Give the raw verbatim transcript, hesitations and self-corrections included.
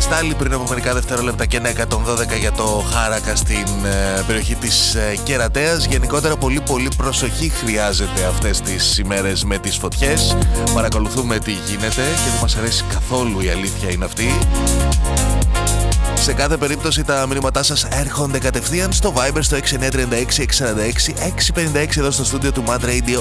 κρυστάλλι πριν από μερικά δευτερόλεπτα και ένα εκατόν δώδεκα για το Χάρακα στην ε, περιοχή της ε, Κερατέας. Γενικότερα πολύ πολύ προσοχή χρειάζεται αυτές τις ημέρες με τις φωτιές. Παρακολουθούμε τι γίνεται και δεν μας αρέσει καθόλου, η αλήθεια είναι αυτή. Σε κάθε περίπτωση τα μηνύματά σας έρχονται κατευθείαν στο Viber στο έξι εννιά τρία έξι έξι τέσσερα έξι έξι πέντε έξι εδώ στο στούντιο του Mad Radio